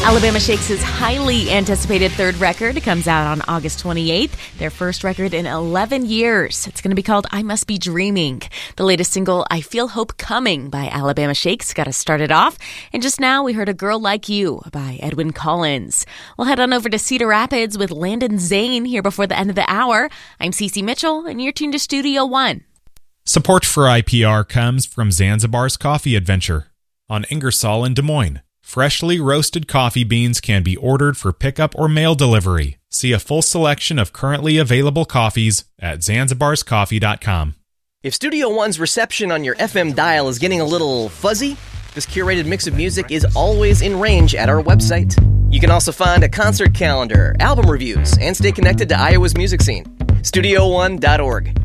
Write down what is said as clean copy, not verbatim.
Alabama Shakes' highly anticipated third record comes out on August 28th, their first record in 11 years. It's going to be called I Must Be Dreaming. The latest single, I Feel Hope Coming by Alabama Shakes, got us started off. And just now we heard A Girl Like You by Edwin Collins. We'll head on over to Cedar Rapids with Landon Zane here before the end of the hour. I'm Cece Mitchell, and you're tuned to Studio One. Support for IPR comes from Zanzibar's Coffee Adventure on Ingersoll in Des Moines. Freshly roasted coffee beans can be ordered for pickup or mail delivery. See a full selection of currently available coffees at zanzibarscoffee.com. If Studio One's reception on your FM dial is getting a little fuzzy, this curated mix of music is always in range at our website. You can also find a concert calendar, album reviews, and stay connected to Iowa's music scene. StudioOne.org.